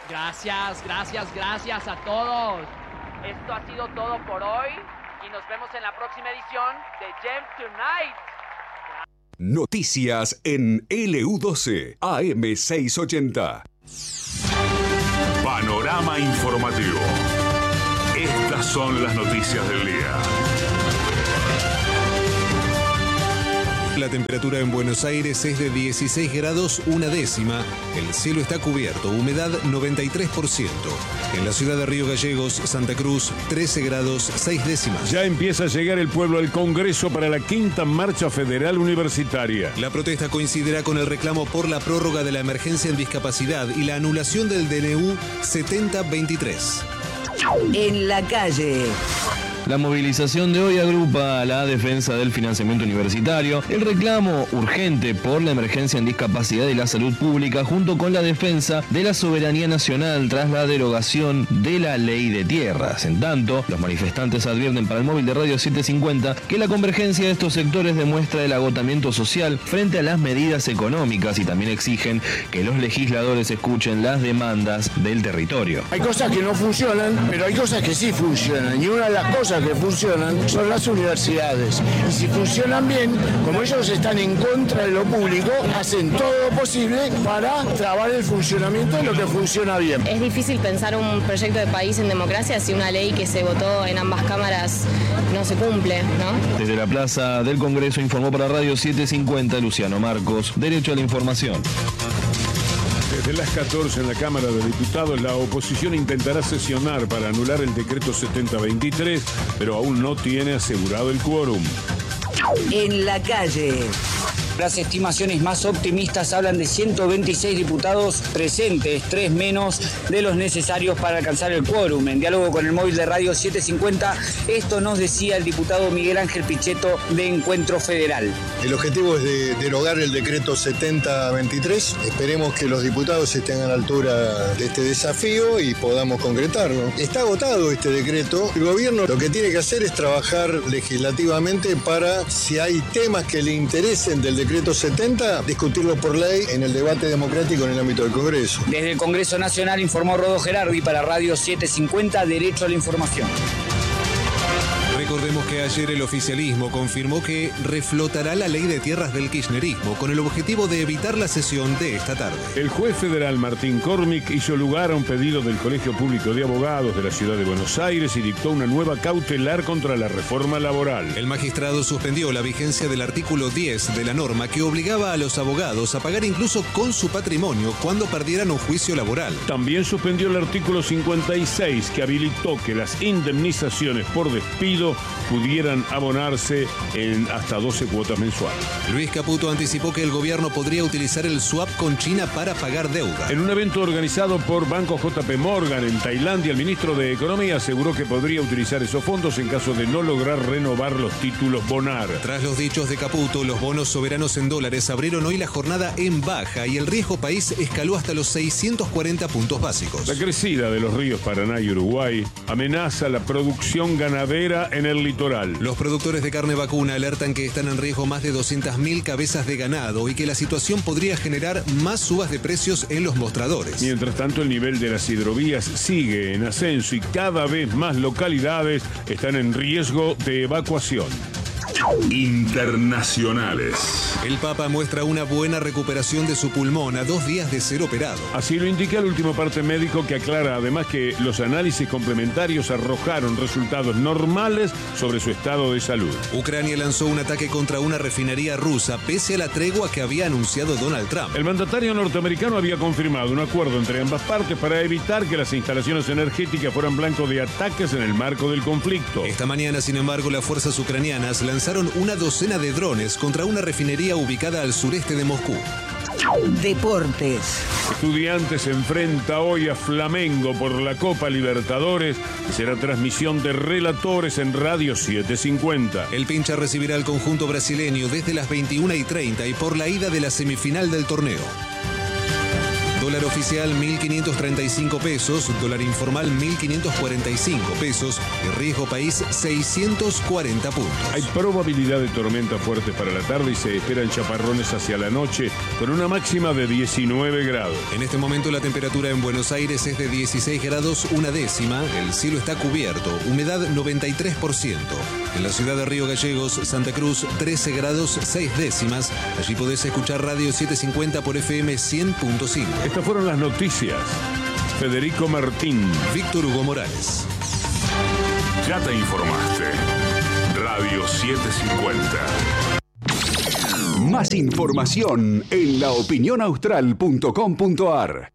Gracias a todos. Esto ha sido todo por hoy y nos vemos en la próxima edición de Gem Tonight. Noticias en LU12 AM 680. Panorama informativo. Estas son las noticias del día. La temperatura en Buenos Aires es de 16 grados una décima. El cielo está cubierto, humedad 93%. En la ciudad de Río Gallegos, Santa Cruz, 13 grados 6 décimas. Ya empieza a llegar el pueblo al Congreso para la 5ª Marcha Federal Universitaria. La protesta coincidirá con el reclamo por la prórroga de la emergencia en discapacidad y la anulación del DNU 7023. En la calle. La movilización de hoy agrupa a la defensa del financiamiento universitario, el reclamo urgente por la emergencia en discapacidad y la salud pública, junto con la defensa de la soberanía nacional tras la derogación de la ley de tierras. En tanto, los manifestantes advierten para el móvil de Radio 750 que la convergencia de estos sectores demuestra el agotamiento social frente a las medidas económicas y también exigen que los legisladores escuchen las demandas del territorio. Hay cosas que no funcionan, pero hay cosas que sí funcionan, y una de las cosas que funcionan son las universidades, y si funcionan bien, como ellos están en contra de lo público, hacen todo lo posible para trabar el funcionamiento de lo que funciona bien. Es difícil pensar un proyecto de país en democracia si una ley que se votó en ambas cámaras no se cumple, ¿no? Desde la Plaza del Congreso informó para Radio 750 Luciano Marcos, Derecho a la Información. Desde las 14 en la Cámara de Diputados, la oposición intentará sesionar para anular el decreto 7023, pero aún no tiene asegurado el quórum. En la calle. Las estimaciones más optimistas hablan de 126 diputados presentes, 3 menos de los necesarios para alcanzar el quórum. En diálogo con el móvil de Radio 750, esto nos decía el diputado Miguel Ángel Pichetto de Encuentro Federal. El objetivo es de derogar el decreto 7023. Esperemos que los diputados estén a la altura de este desafío y podamos concretarlo. Está agotado este decreto. El gobierno lo que tiene que hacer es trabajar legislativamente para, si hay temas que le interesen del decreto 70, discutirlo por ley en el debate democrático en el ámbito del Congreso. Desde el Congreso Nacional informó Rodo Gerardi para Radio 750, Derecho a la Información. Recordemos que ayer el oficialismo confirmó que reflotará la ley de tierras del kirchnerismo con el objetivo de evitar la sesión de esta tarde. El juez federal Martín Cormick hizo lugar a un pedido del Colegio Público de Abogados de la Ciudad de Buenos Aires y dictó una nueva cautelar contra la reforma laboral. El magistrado suspendió la vigencia del artículo 10 de la norma que obligaba a los abogados a pagar incluso con su patrimonio cuando perdieran un juicio laboral. También suspendió el artículo 56 que habilitó que las indemnizaciones por despido pudieran abonarse en hasta 12 cuotas mensuales. Luis Caputo anticipó que el gobierno podría utilizar el swap con China para pagar deuda. En un evento organizado por Banco JP Morgan en Tailandia, el ministro de Economía aseguró que podría utilizar esos fondos en caso de no lograr renovar los títulos Bonar. Tras los dichos de Caputo, los bonos soberanos en dólares abrieron hoy la jornada en baja y el riesgo país escaló hasta los 640 puntos básicos. La crecida de los ríos Paraná y Uruguay amenaza la producción ganadera en el litoral. Los productores de carne vacuna alertan que están en riesgo más de 200.000 cabezas de ganado y que la situación podría generar más subas de precios en los mostradores. Mientras tanto, el nivel de las hidrovías sigue en ascenso y cada vez más localidades están en riesgo de evacuación. Internacionales. El Papa muestra una buena recuperación de su pulmón a 2 días de ser operado. Así lo indica el último parte médico, que aclara además que los análisis complementarios arrojaron resultados normales sobre su estado de salud. Ucrania lanzó un ataque contra una refinería rusa pese a la tregua que había anunciado Donald Trump. El mandatario norteamericano había confirmado un acuerdo entre ambas partes para evitar que las instalaciones energéticas fueran blanco de ataques en el marco del conflicto. Esta mañana, sin embargo, las fuerzas ucranianas lanzaron una docena de drones contra una refinería ubicada al sureste de Moscú. Deportes. Estudiantes se enfrenta hoy a Flamengo por la Copa Libertadores y será transmisión de relatores en Radio 750. El Pincha recibirá al conjunto brasileño desde las 21:30 y por la ida de la semifinal del torneo. Dólar Dólar oficial 1.535 pesos, dólar informal 1.545 pesos y riesgo país 640 puntos. Hay probabilidad de tormenta fuerte para la tarde y se esperan chaparrones hacia la noche con una máxima de 19 grados. En este momento la temperatura en Buenos Aires es de 16 grados una décima, el cielo está cubierto, humedad 93%. En la ciudad de Río Gallegos, Santa Cruz, 13 grados 6 décimas. Allí podés escuchar Radio 750 por FM 100.5. Estas fueron las noticias. Federico Martín. Víctor Hugo Morales. Ya te informaste. Radio 750. Más información en laopinionaustral.com.ar.